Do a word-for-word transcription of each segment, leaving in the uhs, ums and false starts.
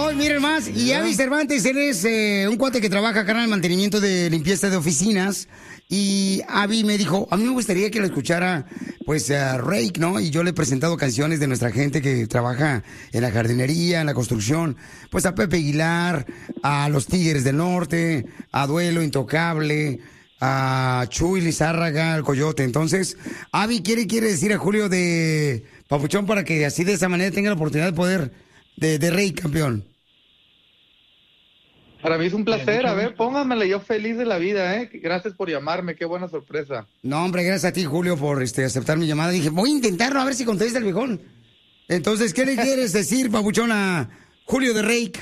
Oh, miren más. Y Avi Cervantes, él es eh, un cuate que trabaja acá en el mantenimiento de limpieza de oficinas. Y Avi me dijo, a mí me gustaría que lo escuchara, pues, a Rake, ¿no? Y yo le he presentado canciones de nuestra gente que trabaja en la jardinería, en la construcción. Pues a Pepe Aguilar, a los Tigres del Norte, a Duelo Intocable, a Chuy Lizárraga, al Coyote. Entonces, Avi, ¿quiere, quiere decir a Julio de Papuchón para que así de esa manera tenga la oportunidad de poder, de, de Rake, campeón? Para mí es un placer, a ver, póngamela, yo feliz de la vida, ¿eh? Gracias por llamarme, qué buena sorpresa. No, hombre, gracias a ti, Julio, por este aceptar mi llamada. Dije, voy a intentarlo, a ver si contesta el viejón. Entonces, ¿qué le quieres decir, Papuchón, a Julio de Rake?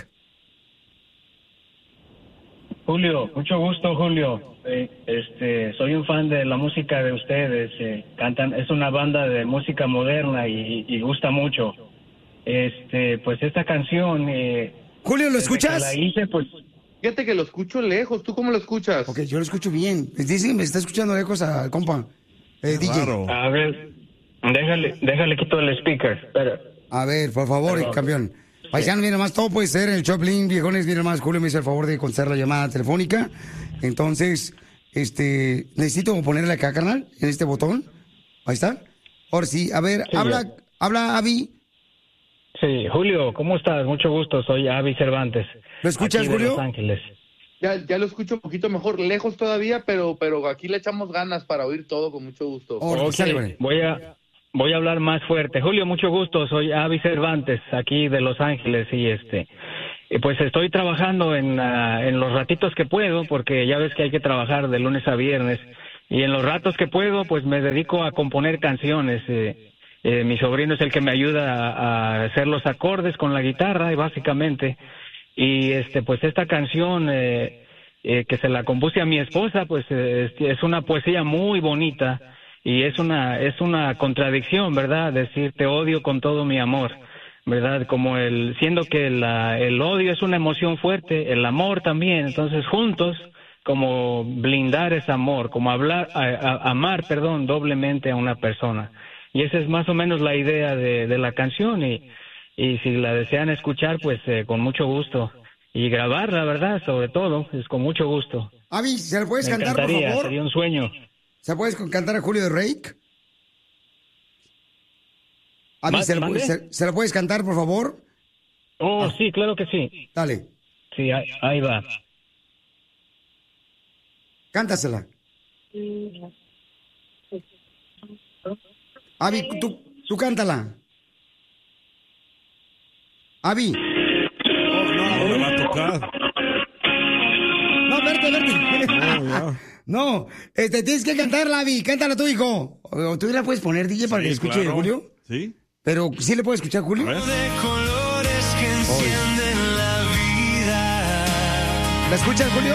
Julio, mucho gusto, Julio. Eh, este, soy un fan de la música de ustedes. Eh, cantan, es una banda de música moderna y, y gusta mucho. Este, pues esta canción... Eh, Julio, ¿lo escuchas? La hice, pues... Fíjate que lo escucho lejos, ¿tú cómo lo escuchas? Ok, yo lo escucho bien. Dice que me está escuchando lejos al compa. Eh, D J. Claro. A ver, déjale, déjale quito el speaker. Espera. A ver, por favor, Perdón. campeón. Paisano, mira más, todo puede ser en el Choplin, viejones, mira más, Julio me hizo el favor de contestar la llamada telefónica. Entonces, este, necesito ponerle acá, carnal, en este botón. Ahí está. Ahora sí, a ver, Sí, habla, ya. habla, Avi. Sí, Julio, ¿cómo estás? Mucho gusto, soy Avi Cervantes. ¿Lo escuchas, aquí de Julio? Los Ángeles. Ya, ya lo escucho un poquito mejor, lejos todavía, pero, pero aquí le echamos ganas para oír todo con mucho gusto. Ok, voy a, voy a hablar más fuerte. Julio, mucho gusto, soy Avi Cervantes, aquí de Los Ángeles, y este, y pues estoy trabajando en, uh, en los ratitos que puedo, porque ya ves que hay que trabajar de lunes a viernes, y en los ratos que puedo, pues me dedico a componer canciones. Eh, eh, mi sobrino es el que me ayuda a, a hacer los acordes con la guitarra, y básicamente, y este, pues esta canción eh, eh, que se la compuse a mi esposa, pues eh, es, es una poesía muy bonita. Y es una es una contradicción, ¿verdad? Decir te odio con todo mi amor, ¿verdad? Como el siendo que la, el odio es una emoción fuerte, el amor también. Entonces juntos como blindar ese amor, como hablar a, a, amar, perdón, doblemente a una persona. Y esa es más o menos la idea de, de la canción y y si la desean escuchar, pues eh, con mucho gusto y grabarla, ¿verdad? Sobre todo, es con mucho gusto. Avi, ¿se la puedes Me cantar, por encantaría, favor? sería un sueño. ¿Se la puedes cantar a Julio de Rake? Avi, ¿se, la- se- ¿se la puedes cantar, por favor? Oh, Ah. sí, claro que sí. Dale. Sí, ahí, ahí va. Cántasela. Avi, tú, tú cántala. Avi. No me va a tocar. No, verte, verte. No, este, tienes que cantarla, Avi. Cántala tú, hijo. O, o tú la puedes poner, D J, para Sí, que escuche claro. Julio. Sí. Pero, ¿sí le puede escuchar Julio? A ver. Colores que encienden la vida. ¿La escuchas, Julio?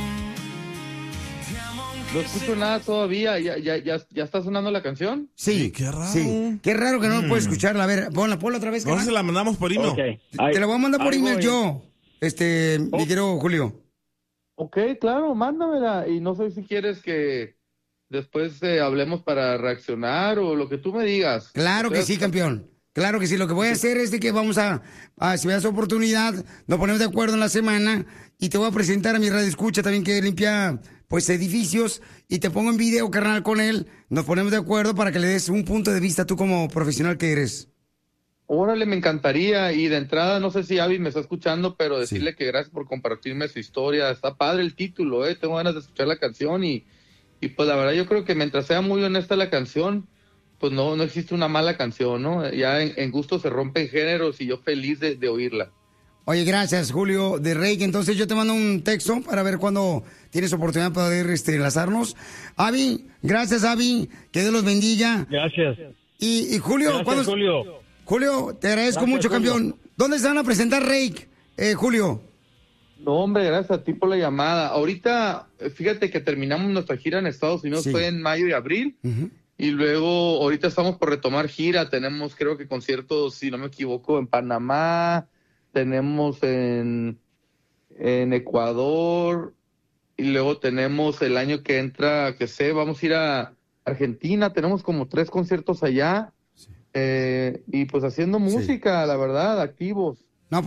No escucho nada todavía, ¿ya, ya, ya, ya está sonando la canción? Sí. Qué raro. Sí. Qué raro que no Mm. puedes escucharla. A ver, ponla, ponla otra vez. Ahora carnal. se la mandamos por email. Okay. Te- Ahí- Te la voy a mandar por ahí email voy. yo. Este, mi querido Julio. Ok, claro, mándamela. Y no sé si quieres que después eh, hablemos para reaccionar o lo que tú me digas. Claro O que sea, sí, campeón. Claro que sí. Lo que voy a hacer es de que vamos a, a si me das oportunidad, nos ponemos de acuerdo en la semana y te voy a presentar a mi radio escucha también que limpia pues edificios y te pongo en video, carnal, con él. Nos ponemos de acuerdo para que le des un punto de vista tú como profesional que eres. Órale, me encantaría. Y de entrada, no sé si Avi me está escuchando, pero decirle que gracias por compartirme su historia. Está padre el título, ¿eh? Tengo ganas de escuchar la canción y, y pues la verdad yo creo que mientras sea muy honesta la canción, pues no, no existe una mala canción, ¿no? Ya en, en gusto se rompen géneros y yo feliz de, de oírla. Oye, gracias, Julio de Rey. Entonces yo te mando un texto para ver cuándo tienes oportunidad para poder este, enlazarnos. Avi, gracias, Avi. Que Dios los bendiga. Gracias. Y, y Julio, Gracias, ¿cuándo- Julio. Julio, te agradezco Gracias, mucho, Julio. campeón. ¿Dónde se van a presentar, Rake, eh, Julio? No, hombre, gracias a ti por la llamada. Ahorita, eh, fíjate que terminamos nuestra gira en Estados Unidos, Sí. fue en mayo y abril. Ujú. Y luego, ahorita estamos por retomar gira. Tenemos, creo que conciertos, si no me equivoco, en Panamá. Tenemos en, en Ecuador. Y luego tenemos el año que entra, que sé, vamos a ir a Argentina. Tenemos como tres conciertos allá. Eh, y pues haciendo música, la verdad, activos. No, pues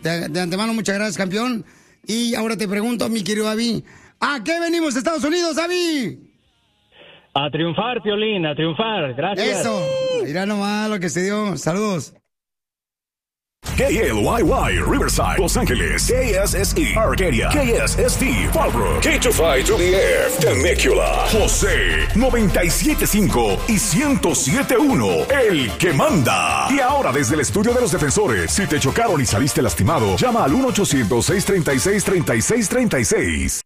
De, de antemano, muchas gracias, campeón. Y ahora te pregunto, mi querido Avi, ¿a qué venimos, Estados Unidos, Avi? A triunfar, Piolín, a triunfar. Gracias. Eso. Mira nomás lo que se dio. Saludos. K L Y Y, Riverside, Los Ángeles. K S S E, Arcadia. K S S T, Fallbrook. K two five to the F, Temecula. José, noventa y siete punto cinco y ciento siete punto uno, el que manda. Y ahora desde el estudio de los defensores, si te chocaron y saliste lastimado, llama al uno ochocientos, seiscientos treinta y seis, treinta y seis treinta y seis.